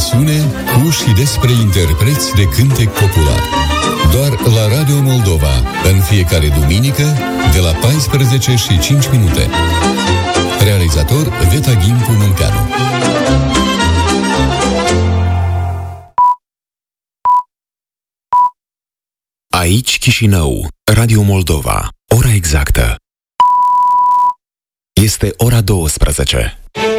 emisiune cu și despre interpreți de cântec popular. Doar la Radio Moldova, în fiecare duminică, de la 14:05. Realizator Veta Ghimpu Munteanu. Aici Chișinău, Radio Moldova. Ora exactă este ora 12.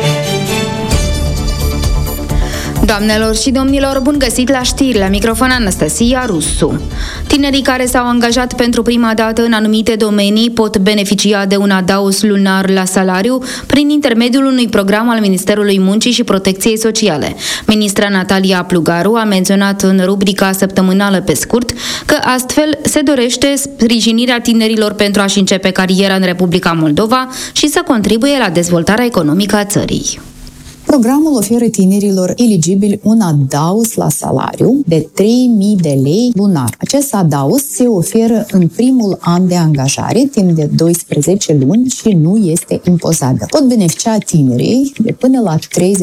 Doamnelor și domnilor, bun găsit la știri, la microfon Anastasia Rusu. Tinerii care s-au angajat pentru prima dată în anumite domenii pot beneficia de un adaos lunar la salariu prin intermediul unui program al Ministerului Muncii și Protecției Sociale. Ministra Natalia Plugaru a menționat în rubrica săptămânală pe scurt că astfel se dorește sprijinirea tinerilor pentru a-și începe cariera în Republica Moldova și să contribuie la dezvoltarea economică a țării. Programul oferă tinerilor eligibili un adaos la salariu de 3.000 de lei lunar. Acest adaos se oferă în primul an de angajare, timp de 12 luni și nu este impozabil. Pot beneficia tinerii de până la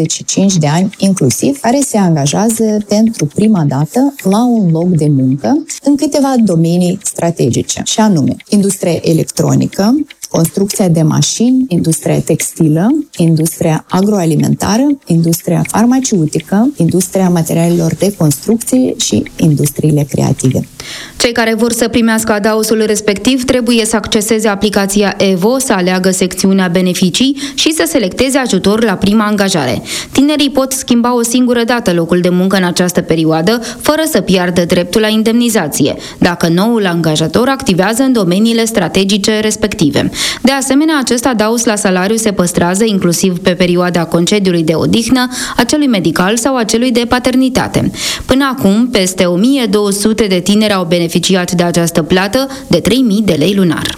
35 de ani inclusiv, care se angajează pentru prima dată la un loc de muncă în câteva domenii strategice, și anume industria electronică, construcția de mașini, industria textilă, industria agroalimentară, industria farmaceutică, industria materialelor de construcție și industriile creative. Cei care vor să primească adaosul respectiv trebuie să acceseze aplicația EVO, să aleagă secțiunea beneficii și să selecteze ajutor la prima angajare. Tinerii pot schimba o singură dată locul de muncă în această perioadă, fără să piardă dreptul la indemnizație, dacă noul angajator activează în domeniile strategice respective. De asemenea, acest adaos la salariu se păstrează inclusiv pe perioada concediului de odihnă, a celui medical sau a celui de paternitate. Până acum, peste 1200 de tineri au beneficiat de această plată de 3.000 de lei lunar.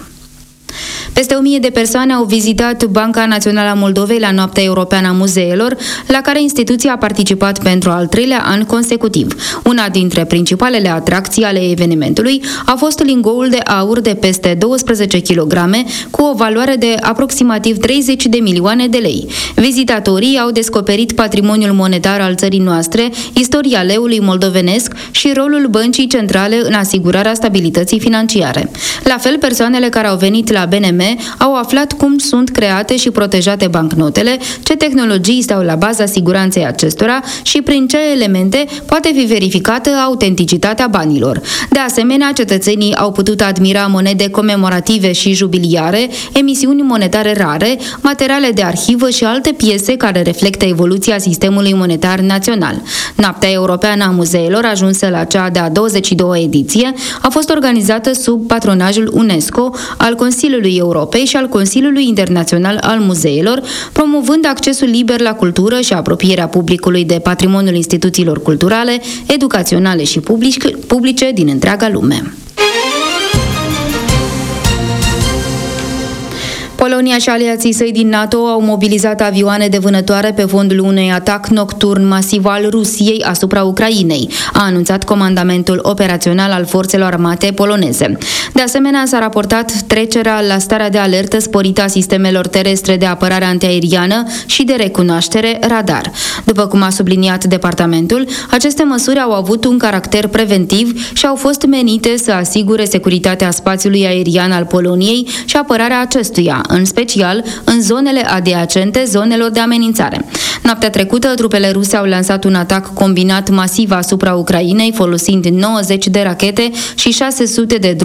Peste 1000 de persoane au vizitat Banca Națională a Moldovei la Noaptea Europeană a Muzeelor, la care instituția a participat pentru al 3-lea an consecutiv. Una dintre principalele atracții ale evenimentului a fost lingoul de aur de peste 12 kg, cu o valoare de aproximativ 30 de milioane de lei. Vizitatorii au descoperit patrimoniul monetar al țării noastre, istoria leului moldovenesc și rolul băncii centrale în asigurarea stabilității financiare. La fel, persoanele care au venit la BNM au aflat cum sunt create și protejate bancnotele, ce tehnologii stau la baza siguranței acestora și prin ce elemente poate fi verificată autenticitatea banilor. De asemenea, cetățenii au putut admira monede comemorative și jubiliare, emisiuni monetare rare, materiale de arhivă și alte piese care reflectă evoluția sistemului monetar național. Noaptea Europeană a Muzeelor, ajunsă la cea de-a 22-a ediție, a fost organizată sub patronajul UNESCO, al Consiliului Europei și al Consiliului Internațional al Muzeelor, promovând accesul liber la cultură și apropierea publicului de patrimoniul instituțiilor culturale, educaționale și publice din întreaga lume. Polonia și aliații săi din NATO au mobilizat avioane de vânătoare pe fondul unui atac nocturn masiv al Rusiei asupra Ucrainei, a anunțat comandamentul operațional al forțelor armate poloneze. De asemenea, s-a raportat trecerea la starea de alertă sporită a sistemelor terestre de apărare antiaeriană și de recunoaștere radar. După cum a subliniat departamentul, aceste măsuri au avut un caracter preventiv și au fost menite să asigure securitatea spațiului aerian al Poloniei și apărarea acestuia, în special în zonele adiacente zonelor de amenințare. Noaptea trecută, trupele ruse au lansat un atac combinat masiv asupra Ucrainei, folosind 90 de rachete și 600 de